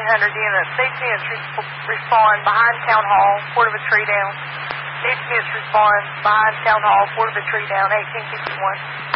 units. Needs units respond behind Town Hall, Port of a tree down. Needs units respond behind Town Hall, Port of a tree down, 1851.